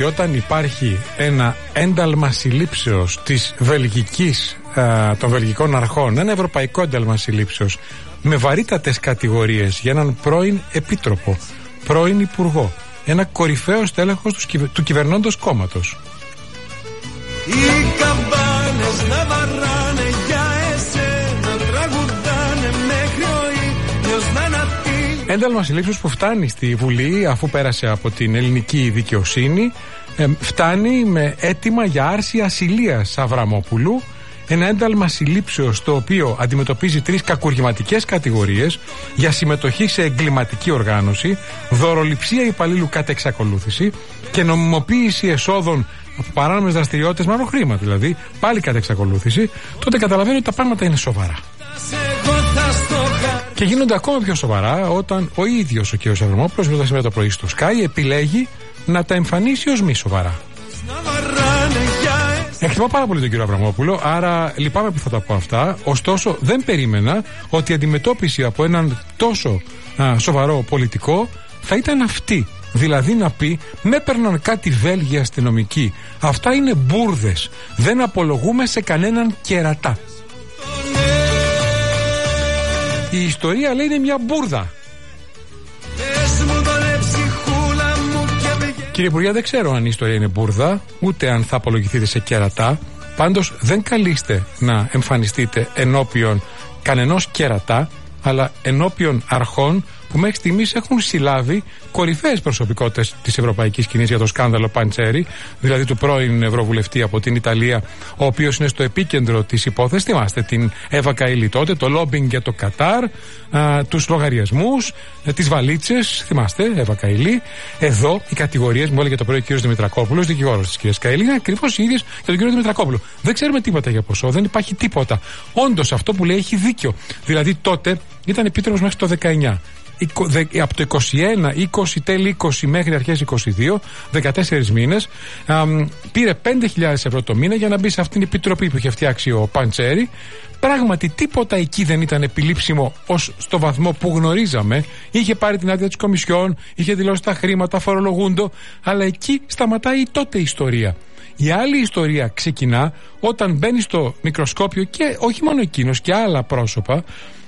Όταν υπάρχει ένα ένταλμα συλλήψεως των βελγικών αρχών, ένα ευρωπαϊκό ένταλμα συλλήψεως με βαρύτατες κατηγορίες για έναν πρώην επίτροπο, πρώην υπουργό, ένα κορυφαίο στέλεχος του κυβερνώντος κόμματος. Οι καμπάνες να βαράνε για εσένα, τραγουδάνε μέχρι ο ήλιος να αναπτύσσει. Ένταλμα συλλήψεως που φτάνει στη Βουλή αφού πέρασε από την ελληνική δικαιοσύνη, φτάνει με αίτημα για άρση ασυλίας Αβραμόπουλου. Ένα ένταλμα συλλήψεως το οποίο αντιμετωπίζει 3 κακουργηματικές κατηγορίες για συμμετοχή σε εγκληματική οργάνωση, δωροληψία υπαλλήλου κατά εξακολούθηση και νομιμοποίηση εσόδων από παράνομες δραστηριότητες, μάλλον χρήμα δηλαδή, πάλι κατά εξακολούθηση. Τότε καταλαβαίνω ότι τα πράγματα είναι σοβαρά. Και γίνονται ακόμα πιο σοβαρά όταν ο ίδιος ο κ. Αβραμόπουλος, μετά σήμερα το πρωί στο Sky, επιλέγει να τα εμφανίσει ως μη σοβαρά. Εκτιμώ πάρα πολύ τον κύριο Αβραμόπουλο, άρα λυπάμαι που θα τα πω αυτά. Ωστόσο, δεν περίμενα ότι η αντιμετώπιση από έναν τόσο σοβαρό πολιτικό θα ήταν αυτή. Δηλαδή να πει, με έπαιρναν κάτι Βέλγοι αστυνομικοί. Αυτά είναι μπουρδες. Δεν απολογούμε σε κανέναν κερατά. Η ιστορία, λέει, είναι μια μπουρδα. Κύριε Υπουργέ, δεν ξέρω αν η ιστορία είναι μπουρδα, ούτε αν θα απολογηθείτε σε κερατά. Πάντως δεν καλείστε να εμφανιστείτε ενώπιον κανενός κερατά, αλλά ενώπιον αρχών που μέχρι στιγμής έχουν συλλάβει κορυφαίες προσωπικότητες της ευρωπαϊκής σκηνής για το σκάνδαλο Παντσέρι, δηλαδή του πρώην Ευρωβουλευτή από την Ιταλία, ο οποίος είναι στο επίκεντρο της υπόθεσης. Θυμάστε την Εύα Καηλή τότε, το λόμπινγκ για το Κατάρ, τους λογαριασμούς, τις βαλίτσες. Θυμάστε, Εύα Καηλή. Εδώ οι κατηγορίες, μου έλεγε το πρωί ο κ. Δημητρακόπουλος, δικηγόρος της κ. Καηλή, είναι ακριβώς οι ίδιες για τον κ. Δημητρακόπουλο. Δεν ξέρουμε τίποτα για ποσό, δεν υπάρχει τίποτα. Όντως αυτό που λέει έχει δίκιο. Δηλαδή τότε ήταν επίτροπος μέχρι το 19. Από το 21, 20, τέλη 20 μέχρι αρχές 22, 14 μήνες, πήρε 5.000 ευρώ το μήνα για να μπει σε αυτήν την επιτροπή που είχε φτιάξει ο Παντσέρι. Πράγματι τίποτα εκεί δεν ήταν επιλήψιμο ως στο βαθμό που γνωρίζαμε. Είχε πάρει την άδεια της Κομισιόν, είχε δηλώσει τα χρήματα, φορολογούντο, αλλά εκεί σταματάει τότε η ιστορία. Η άλλη ιστορία ξεκινά όταν μπαίνει στο μικροσκόπιο και όχι μόνο εκείνος και άλλα πρόσωπα,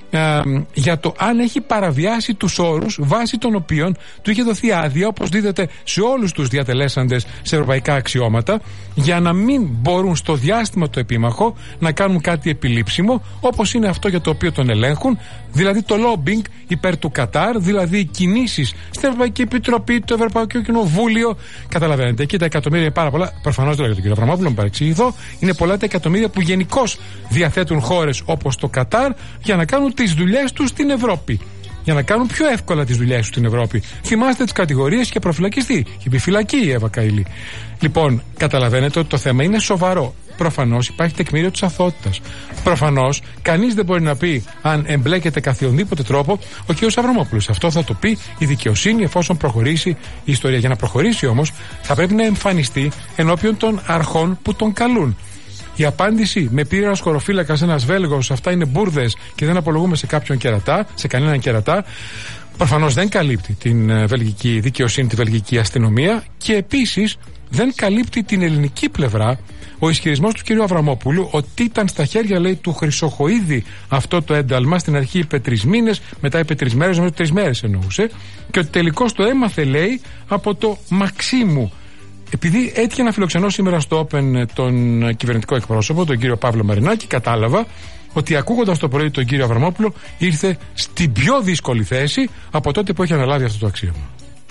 για το αν έχει παραβιάσει τους όρους βάσει των οποίων του είχε δοθεί άδεια, όπως δίδεται σε όλους τους διατελέσαντες σε ευρωπαϊκά αξιώματα, για να μην μπορούν στο διάστημα το επίμαχο να κάνουν κάτι επιλήψιμο, όπως είναι αυτό για το οποίο τον ελέγχουν, δηλαδή το lobbying υπέρ του Κατάρ, δηλαδή οι κινήσεις στην Ευρωπαϊκή Επιτροπή, το Ευρωπαϊκό Κοινοβούλιο. Καταλαβαίνετε, εκεί τα εκατομμύρια είναι πάρα πολλά. Προφανώς δεν λέω για τον κύριο Αβραμόπουλο, μου παρεξηγηθώ. Είναι πολλά τα εκατομμύρια που γενικώς διαθέτουν χώρες όπως το Κατάρ για να κάνουν τις δουλειές τους στην Ευρώπη. Για να κάνουν πιο εύκολα τις δουλειές τους στην Ευρώπη. Θυμάστε τις κατηγορίες και προφυλακιστεί. Και επιφυλακή η Εύα Καηλή. Λοιπόν, καταλαβαίνετε ότι το θέμα είναι σοβαρό. Προφανώς υπάρχει τεκμήριο της αθωότητας. Προφανώς κανείς δεν μπορεί να πει αν εμπλέκεται καθιονδήποτε τρόπο ο κ. Αβραμόπουλος. Αυτό θα το πει η δικαιοσύνη εφόσον προχωρήσει η ιστορία. Για να προχωρήσει όμως θα πρέπει να εμφανιστεί ενώπιον των αρχών που τον καλούν. Η απάντηση με πήρε ένας χωροφύλακας, ένας Βέλγος, αυτά είναι μπουρδες και δεν απολογούμε σε κάποιον κερατά, σε κανέναν κερατά, προφανώς δεν καλύπτει την βελγική δικαιοσύνη, τη βελγική αστυνομία και επίσης δεν καλύπτει την ελληνική πλευρά ο ισχυρισμός του κ. Αβραμόπουλου ότι ήταν στα χέρια, λέει, του Χρυσοχοΐδη αυτό το ένταλμα. Στην αρχή είπε 3 μήνες, μετά είπε 3 μέρες, νομίζω 3 μέρες εννοούσε, και ότι τελικώς το έμαθε, λέει, από το Μαξίμου. Επειδή έτυχε να φιλοξενώ σήμερα στο Open τον κυβερνητικό εκπρόσωπο, τον κύριο Παύλο Μαρινάκη, κατάλαβα ότι ακούγοντας το πρωί τον κύριο Αβραμόπουλο ήρθε στην πιο δύσκολη θέση από τότε που έχει αναλάβει αυτό το αξίωμα.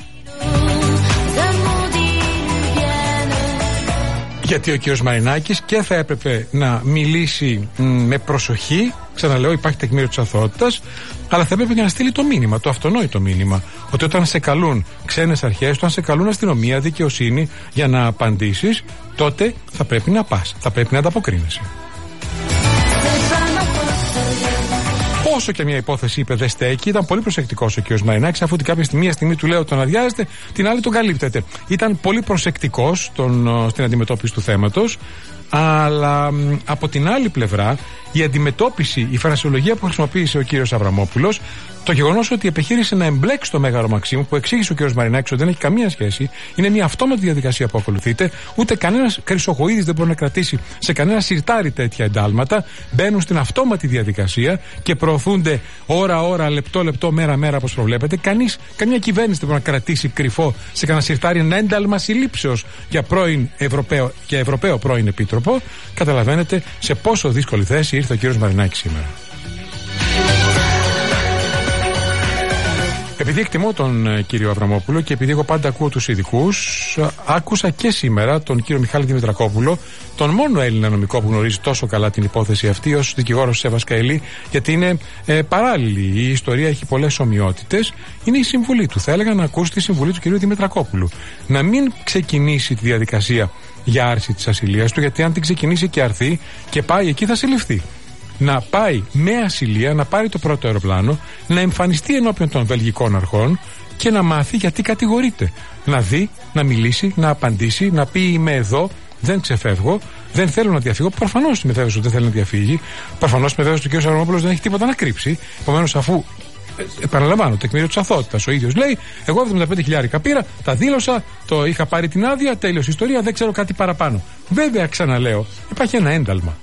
Γιατί ο κύριος Μαρινάκης και θα έπρεπε να μιλήσει με προσοχή, ξαναλέω υπάρχει τεκμήριο της αθωότητας, αλλά θα έπρεπε και να στείλει το μήνυμα, το αυτονόητο μήνυμα, ότι όταν σε καλούν ξένες αρχές, όταν σε καλούν αστυνομία, δικαιοσύνη για να απαντήσεις, τότε θα πρέπει να πας, θα πρέπει να ανταποκρίνεσαι. Όσο και μια υπόθεση είπε δεν στέκει, ήταν πολύ προσεκτικός ο κ. Μαρινάκης, αφού μια στιγμή του λέω τον αδειάζετε, την άλλη τον καλύπτεται. Ήταν πολύ προσεκτικός στην αντιμετώπιση του θέματος, αλλά από την άλλη πλευρά η αντιμετώπιση, η φρασιολογία που χρησιμοποίησε ο κ. Αβραμόπουλος Το γεγονός ότι επιχείρησε να εμπλέξει το Μέγαρο Μαξίμου, που εξήγησε ο κ. Μαρινάκης ότι δεν έχει καμία σχέση, είναι μια αυτόματη διαδικασία που ακολουθείται. Ούτε κανένας Χρυσοχοΐδης δεν μπορεί να κρατήσει σε κανένα σιρτάρι τέτοια εντάλματα. Μπαίνουν στην αυτόματη διαδικασία και προωθούνται ώρα-ώρα, λεπτό-λεπτό, μέρα-μέρα, όπως προβλέπετε. Καμία κυβέρνηση δεν μπορεί να κρατήσει κρυφό σε κανένα σιρτάρι ένα ένταλμα συλλήψεως για Ευρωπαίο πρώην Επίτροπο. Καταλαβαίνετε σε πόσο δύσκολη θέση ήρθε ο κ. Μαρινάκης σήμερα. Επειδή εκτιμώ τον κύριο Αβραμόπουλο και επειδή εγώ πάντα ακούω τους ειδικούς, άκουσα και σήμερα τον κύριο Μιχάλη Δημητρακόπουλο, τον μόνο Έλληνα νομικό που γνωρίζει τόσο καλά την υπόθεση αυτή, ως δικηγόρος της Εύας Καηλή, γιατί είναι παράλληλη. Η ιστορία έχει πολλές ομοιότητες. Είναι η συμβουλή του. Θα έλεγα να ακούσει τη συμβουλή του κυρίου Δημητρακόπουλου. Να μην ξεκινήσει τη διαδικασία για άρση της ασυλίας του, γιατί αν την ξεκινήσει και αρθεί και πάει εκεί θα συλληφθεί. Να πάει με ασυλία, να πάρει το πρώτο αεροπλάνο, να εμφανιστεί ενώπιον των βελγικών αρχών και να μάθει γιατί κατηγορείται. Να δει, να μιλήσει, να απαντήσει, να πει είμαι εδώ, δεν ξεφεύγω, δεν θέλω να διαφύγω. Προφανώς είμαι βέβαιος ότι δεν θέλει να διαφύγει. Προφανώς είμαι βέβαιος ότι ο κ. Αβραμόπουλος δεν έχει τίποτα να κρύψει. Επομένως, αφού επαναλαμβάνω, τεκμήριο της αθωότητας, ο ίδιος λέει: εγώ 75.000 πήρα, τα δήλωσα, το είχα πάρει την άδεια, τέλειος ιστορία, δεν ξέρω κάτι παραπάνω. Βέβαια, ξαναλέω, υπάρχει ένα ένταλμα.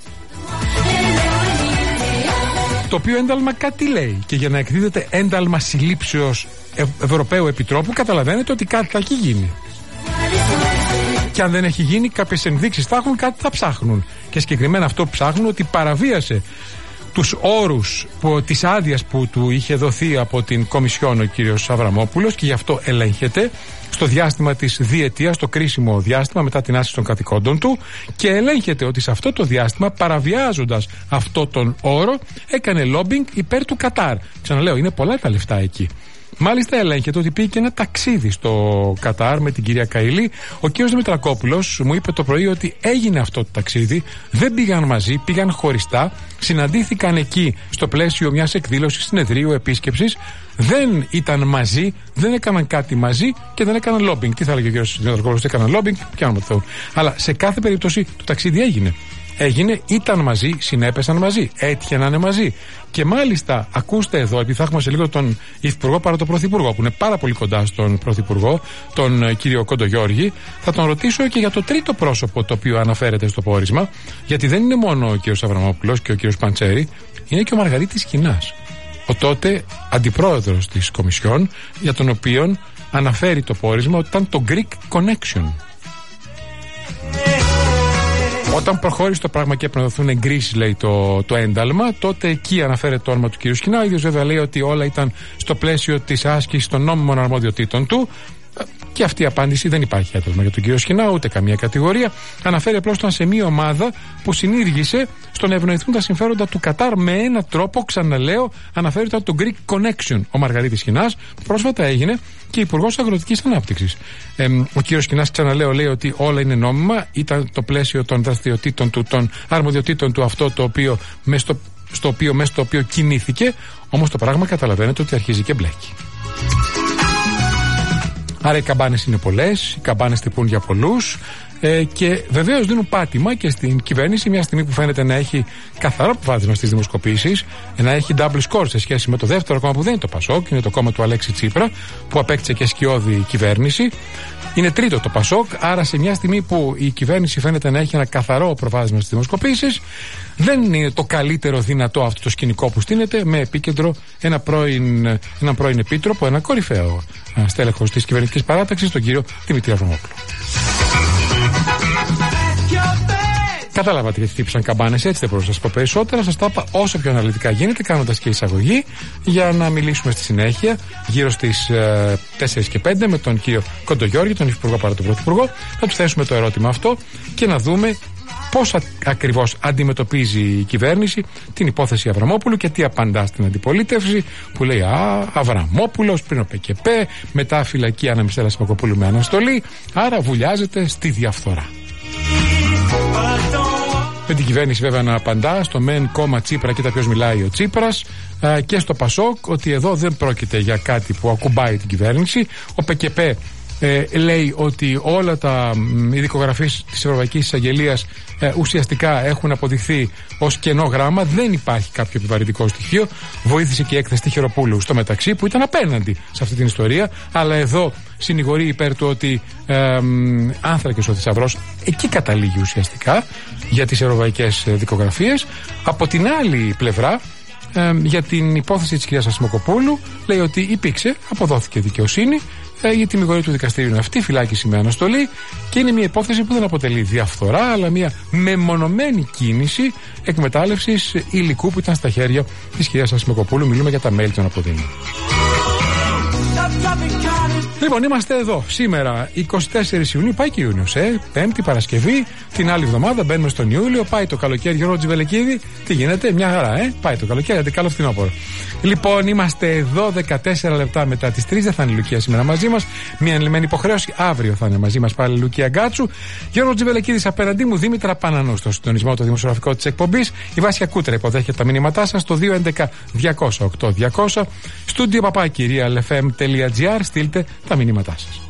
Το οποίο ένταλμα κάτι λέει. Και για να εκδίδεται ένταλμα συλλήψεως Ευρωπαίου Επιτρόπου, καταλαβαίνετε ότι κάτι θα έχει γίνει. Και αν δεν έχει γίνει, κάποιες ενδείξεις θα έχουν, κάτι θα ψάχνουν. Και συγκεκριμένα αυτό που ψάχνουν, ότι παραβίασε τους όρους της άδειας που του είχε δοθεί από την Κομισιόν ο κύριος Αβραμόπουλος και γι' αυτό ελέγχεται στο διάστημα της διετίας, το κρίσιμο διάστημα μετά την άσκηση των καθηκόντων του, και ελέγχεται ότι σε αυτό το διάστημα, παραβιάζοντας αυτό τον όρο, έκανε λόμπινγκ υπέρ του Κατάρ. Ξαναλέω, είναι πολλά τα λεφτά εκεί. Μάλιστα ελέγχεται ότι πήγε και ένα ταξίδι στο Κατάρ με την κυρία Καηλή. Ο κ. Δημητρακόπουλος μου είπε το πρωί ότι έγινε αυτό το ταξίδι, δεν πήγαν μαζί, πήγαν χωριστά, συναντήθηκαν εκεί στο πλαίσιο μιας εκδήλωσης, συνεδρίου, επίσκεψης, δεν ήταν μαζί, δεν έκαναν κάτι μαζί και δεν έκαναν λόμπινγκ. Τι θα έλεγε ο κ. Δημητρακόπουλος, έκαναν λόμπινγκ, πιάνουμε το Θεό. Αλλά σε κάθε περίπτωση το ταξίδι έγινε. Ήταν μαζί, συνέπεσαν μαζί, έτυχε να είναι μαζί. Και μάλιστα, ακούστε εδώ, επειδή θα έχουμε σε λίγο τον Υφυπουργό παρά τον Πρωθυπουργό, που είναι πάρα πολύ κοντά στον Πρωθυπουργό, τον κύριο Κοντογιώργη, θα τον ρωτήσω και για το τρίτο πρόσωπο το οποίο αναφέρεται στο πόρισμα, γιατί δεν είναι μόνο ο κύριος Αβραμόπουλος και ο κύριος Παντσέρη, είναι και ο Μαργαρίτης Κινάς, ο τότε αντιπρόεδρος της Κομισιόν, για τον οποίο αναφέρει το πόρισμα ότι ήταν το Greek Connection. Όταν προχώρησε το πράγμα και έπρεπε να δοθούν εγκρίσεις, λέει, το ένταλμα, τότε εκεί αναφέρεται το όνομα του κ. Σκινά. Ο ίδιος βέβαια λέει ότι όλα ήταν στο πλαίσιο της άσκησης των νόμιμων αρμοδιοτήτων του. Και αυτή η απάντηση, δεν υπάρχει ένταλμα για τον κύριο Σκινά, ούτε καμία κατηγορία. Αναφέρει απλώς ότι ήταν σε μια ομάδα που συνήργησε στο να ευνοηθούν τα συμφέροντα του Κατάρ με έναν τρόπο, ξαναλέω, αναφέρει ότι ήταν το Greek Connection ο Μαργαρίτης Σκινάς, που πρόσφατα έγινε και υπουργός Αγροτικής Ανάπτυξης. Ο κύριος Σκινάς, ξαναλέω, λέει ότι όλα είναι νόμιμα, ήταν το πλαίσιο των δραστηριοτήτων του, των αρμοδιοτήτων του, αυτό το οποίο μέσα στο οποίο κινήθηκε, όμως το πράγμα καταλαβαίνετε ότι αρχίζει και μπλέκει. Άρα οι καμπάνες είναι πολλές, οι καμπάνες τυπούν για πολλούς και βεβαίως δίνουν πάτημα και στην κυβέρνηση, μια στιγμή που φαίνεται να έχει καθαρό προβάδισμα στις δημοσκοπήσεις, να έχει double score σε σχέση με το δεύτερο κόμμα που δεν είναι το Πασόκ, είναι το κόμμα του Αλέξη Τσίπρα, που απέκτησε και σκιώδη κυβέρνηση. Είναι τρίτο το Πασόκ, άρα σε μια στιγμή που η κυβέρνηση φαίνεται να έχει ένα καθαρό προβάδισμα στις δημοσκοπήσεις, δεν είναι το καλύτερο δυνατό αυτό το σκηνικό που στείνεται, με επίκεντρο έναν πρώην επίτροπο, ένα κορυφαίο στέλεχος της κυβερνητικής παράταξης, τον κύριο Δημήτρη Αβραμόπουλο. Καταλάβατε γιατί χτύπησαν καμπάνες, έτσι δεν μπορώ να σας πω περισσότερα. Σας τα είπα όσο πιο αναλυτικά γίνεται, κάνοντας και εισαγωγή, για να μιλήσουμε στη συνέχεια γύρω στις 4 και 5 με τον κύριο Κοντογιώργη, τον Υφυπουργό παρά τον Πρωθυπουργό. Θα του θέσουμε το ερώτημα αυτό και να δούμε πώς ακριβώς αντιμετωπίζει η κυβέρνηση την υπόθεση Αβραμόπουλου και τι απαντά στην αντιπολίτευση που λέει Αβραμόπουλος, πριν ο ΠΚΠ, μετά φυλακή Άννα Μισέλα Σιμακοπούλου με αναστολή, άρα βουλιάζεται στη διαφθορά. Με την κυβέρνηση βέβαια να απαντά στο μεν κόμμα Τσίπρα, κοίτα ποιος μιλάει ο Τσίπρας, και στο Πασόκ ότι εδώ δεν πρόκειται για κάτι που ακουμπάει την κυβέρνηση. Ο ΠΚΠ λέει ότι όλα οι δικογραφίες της Ευρωπαϊκής Εισαγγελίας ουσιαστικά έχουν αποδειχθεί ως κενό γράμμα. Δεν υπάρχει κάποιο επιβαρυντικό στοιχείο. Βοήθησε και η έκθεση Τυχεροπούλου στο μεταξύ, που ήταν απέναντι σε αυτή την ιστορία, αλλά εδώ συνηγορεί υπέρ του ότι άνθρακες ο θησαυρός. Εκεί καταλήγει ουσιαστικά για τις ευρωπαϊκές δικογραφίες. Από την άλλη πλευρά, για την υπόθεση της κυρίας Ασημοκοπούλου, λέει ότι αποδόθηκε δικαιοσύνη. Η τιμιγορία του δικαστηρίου είναι αυτή, φυλάκιση με αναστολή, και είναι μια υπόθεση που δεν αποτελεί διαφθορά, αλλά μια μεμονωμένη κίνηση εκμετάλλευσης υλικού που ήταν στα χέρια της κυρίας Ασημοκοπούλου. Μιλούμε για τα μέλη των αποδήμων. Λοιπόν, είμαστε εδώ σήμερα 24 Ιουνίου, πάει και Ιούνιος, Πέμπτη, Παρασκευή, την άλλη εβδομάδα μπαίνουμε στον Ιούλιο, πάει το καλοκαίρι. Γιώργο Τζιβελεκίδη, τι γίνεται, μια χαρά, πάει το καλοκαίρι, αντί καλό φθινόπωρο. Λοιπόν, είμαστε εδώ 14 λεπτά μετά τις 3, δεν θα είναι η Λουκία σήμερα μαζί μας, μια ενλυμμένη υποχρέωση, αύριο θα είναι μαζί μας πάλι η Λουκία Γκάτσου. Γιώργο Τζιβελεκίδης απέναντί μου, Δήμητρα Πανανού στο συντονισμό το δημοσιογραφικό της εκπομπής. Η Βάσια Κούτρα υποδέχεται τα μηνύματά σας στο 211-200-8200, studio@realfm.gr, στείλτε τα μηνύματά σας.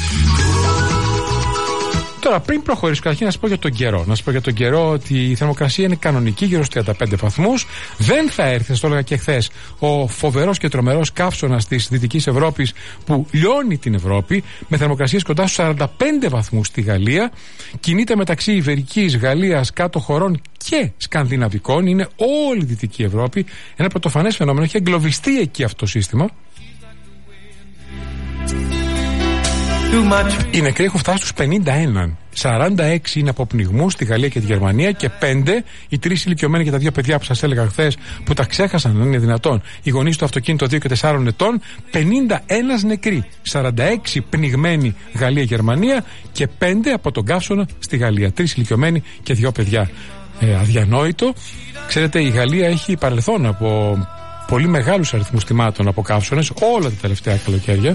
Τώρα, πριν προχωρήσω, καταρχήν να σας πω για τον καιρό. Να σας πω για τον καιρό ότι η θερμοκρασία είναι κανονική, γύρω στους 35 βαθμούς. Δεν θα έρθει, σας το έλεγα και χθες, ο φοβερός και τρομερός καύσωνας της Δυτικής Ευρώπης που λιώνει την Ευρώπη, με θερμοκρασίες κοντά στους 45 βαθμούς στη Γαλλία. Κινείται μεταξύ Ιβερικής, Γαλλίας, κάτω χωρών και Σκανδιναβικών. Είναι όλη η Δυτική Ευρώπη. Ένα πρωτοφανές φαινόμενο. Έχει εγκλωβιστεί εκεί αυτό το σύστημα. Οι νεκροί έχουν φτάσει στους 51. 46 είναι από πνιγμούς στη Γαλλία και τη Γερμανία και 5 οι 3 ηλικιωμένοι και τα 2 παιδιά που σας έλεγα χθες, που τα ξέχασαν, αν είναι δυνατόν, οι γονείς του αυτοκίνητο 2 και 4 ετών. 51 νεκροί, 46 πνιγμένοι Γαλλία-Γερμανία και 5 από τον καύσωνα στη Γαλλία. 3 ηλικιωμένοι και 2 παιδιά. Αδιανόητο. Ξέρετε, η Γαλλία έχει παρελθόν από πολύ μεγάλους αριθμούς θυμάτων από καύσωνες όλα τα τελευταία καλοκαίρια.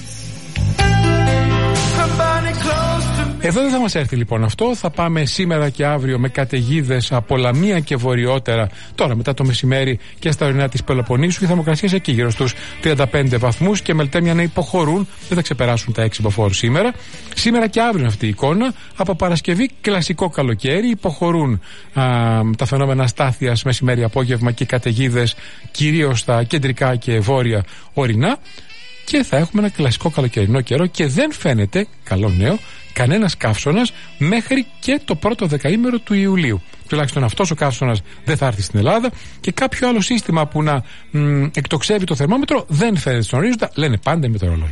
Εδώ δεν θα μας έρθει λοιπόν αυτό. Θα πάμε σήμερα και αύριο με καταιγίδες από Λαμία και βορειότερα, τώρα μετά το μεσημέρι, και στα ορεινά της Πελοποννήσου. Οι θερμοκρασίες εκεί γύρω στους 35 βαθμούς και μελτέμια να υποχωρούν. Δεν θα ξεπεράσουν τα 6 μποφόρ σήμερα. Σήμερα και αύριο είναι αυτή η εικόνα. Από Παρασκευή κλασικό καλοκαίρι. Υποχωρούν τα φαινόμενα αστάθειας μεσημέρι-απόγευμα και καταιγίδες κυρίως στα κεντρικά και βόρεια ορεινά. Και θα έχουμε ένα κλασικό καλοκαιρινό καιρό και δεν φαίνεται, καλό νέο, κανένας καύσωνας μέχρι και το πρώτο δεκαήμερο του Ιουλίου. Τουλάχιστον αυτός ο καύσωνας δεν θα έρθει στην Ελλάδα και κάποιο άλλο σύστημα που να εκτοξεύει το θερμόμετρο δεν φαίνεται στον ορίζοντα, λένε πάντα οι μετεωρολόγοι.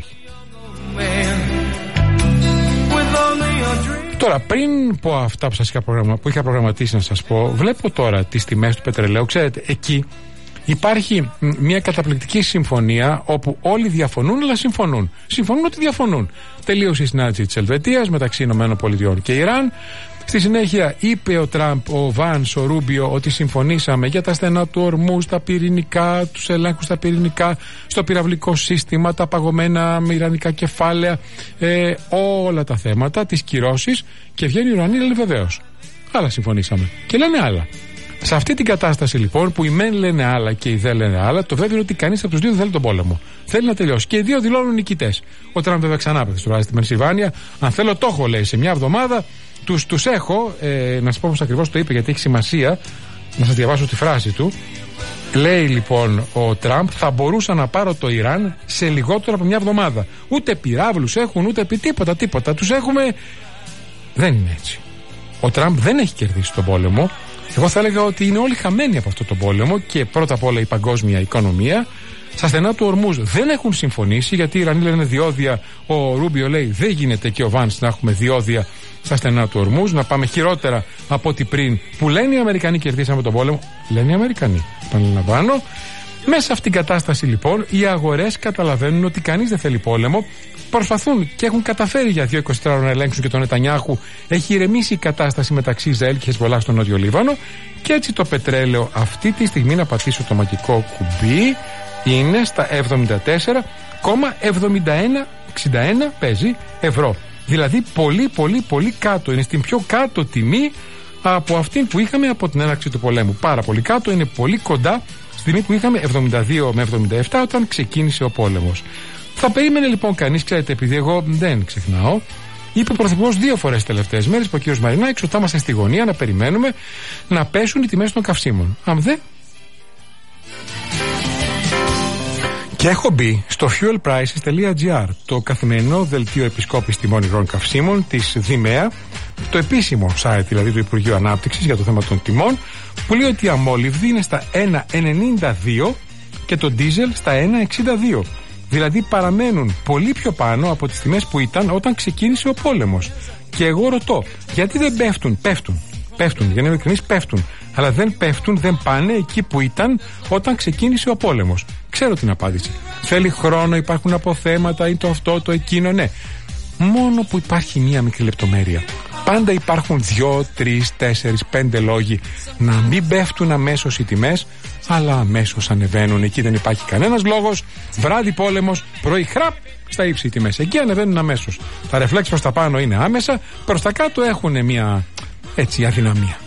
Τώρα, πριν πω αυτά που είχα προγραμματίσει να σας πω, βλέπω τώρα τις τιμές του πετρελαίου. Ξέρετε, εκεί υπάρχει μια καταπληκτική συμφωνία όπου όλοι διαφωνούν, αλλά συμφωνούν. Συμφωνούν ότι διαφωνούν. Τελείωσε η συνάντηση της Ελβετίας μεταξύ ΗΠΑ και Ιράν. Στη συνέχεια είπε ο Τραμπ, ο Βάνς, ο Ρούμπιο ότι συμφωνήσαμε για τα στενά του ορμού, στα πυρηνικά, τους ελέγχους στα πυρηνικά, στο πυραυλικό σύστημα, τα παγωμένα ιρανικά κεφάλαια, όλα τα θέματα, τις κυρώσεις. Και βγαίνει ο Ιρανοί, λένε βεβαίως. Άλλα συμφωνήσαμε. Και λένε άλλα. Σε αυτή την κατάσταση λοιπόν που οι μεν λένε άλλα και οι δε λένε άλλα, το βέβαιο είναι ότι κανείς από τους δύο δεν θέλει τον πόλεμο. Θέλει να τελειώσει. Και οι δύο δηλώνουν νικητές. Ο Τραμπ βέβαια ξανά πέφτει στη Πενσιλβάνια. Αν θέλω το έχω, λέει, σε μια εβδομάδα. Τους έχω, να σας πω πώς ακριβώς το είπε, γιατί έχει σημασία να σας διαβάσω τη φράση του. Λέει λοιπόν ο Τραμπ, θα μπορούσα να πάρω το Ιράν σε λιγότερο από μια εβδομάδα. Ούτε πυράβλους έχουν, ούτε τίποτα. Τους έχουμε. Δεν είναι έτσι. Ο Τραμπ δεν έχει κερδίσει τον πόλεμο. Εγώ θα έλεγα ότι είναι όλοι χαμένοι από αυτό το πόλεμο και πρώτα απ' όλα η παγκόσμια οικονομία. Στα στενά του ορμούς δεν έχουν συμφωνήσει, γιατί οι Ιρανοί λένε διόδια, ο Ρούμπιο λέει δεν γίνεται και ο Βάνς να έχουμε διόδια στα στενά του ορμούς, να πάμε χειρότερα από ό,τι πριν, που λένε οι Αμερικανοί κερδίσαμε τον πόλεμο. Λένε οι Αμερικανοί, επαναλαμβάνω. Μέσα σε αυτήν την κατάσταση λοιπόν οι αγορές καταλαβαίνουν ότι κανείς δεν θέλει πόλεμο. Προσπαθούν και έχουν καταφέρει για 2-24 ώρες να ελέγξουν και τον Νετανιάχου. Έχει ηρεμήσει η κατάσταση μεταξύ Ισραήλ και Χεσμολάχ στο Νότιο Λίβανο. Και έτσι το πετρέλαιο αυτή τη στιγμή, να πατήσω το μαγικό κουμπί, είναι στα 74,7161 παίζει ευρώ. Δηλαδή πολύ κάτω. Είναι στην πιο κάτω τιμή από αυτήν που είχαμε από την έναρξη του πολέμου. Πάρα πολύ κάτω, είναι πολύ κοντά στη τιμή που είχαμε 72 με 77 όταν ξεκίνησε ο πόλεμος. Θα περίμενε λοιπόν κανείς, ξέρετε, επειδή εγώ δεν ξεχνάω, είπε ο Πρωθυπουργός 2 φορές τις τελευταίες μέρες που ο κ. Μαρινάκης ότι θα είμαστε στη γωνία να περιμένουμε να πέσουν οι τιμές των καυσίμων. Αν δεν. Και έχω μπει στο fuelprices.gr, το καθημερινό δελτίο επισκόπησης τιμών υγρών καυσίμων της ΔΙΜΕΑ, το επίσημο site δηλαδή του Υπουργείου Ανάπτυξης για το θέμα των τιμών, που λέει ότι η αμόλυβδη είναι στα 1,92 και το ντίζελ στα 1,62. Δηλαδή παραμένουν πολύ πιο πάνω από τις τιμές που ήταν όταν ξεκίνησε ο πόλεμος. Και εγώ ρωτώ, γιατί δεν πέφτουν? Πέφτουν, για να είμαι ειλικρινής, πέφτουν. Αλλά δεν πέφτουν, δεν πάνε εκεί που ήταν όταν ξεκίνησε ο πόλεμος. Ξέρω την απάντηση. Θέλει χρόνο, υπάρχουν αποθέματα ή το αυτό, το εκείνο, ναι. Μόνο που υπάρχει μία μικρή λεπτομέρεια. Πάντα υπάρχουν 2, 3, 4, 5 λόγοι να μην πέφτουν αμέσως οι τιμές, αλλά αμέσως ανεβαίνουν. Εκεί δεν υπάρχει κανένας λόγος. Βράδυ πόλεμος, πρωί χραπ, στα ύψη οι τιμές. Εκεί ανεβαίνουν αμέσως. Τα ρεφλέξ προς τα πάνω είναι άμεσα, προς τα κάτω έχουν μία έτσι αδυναμία.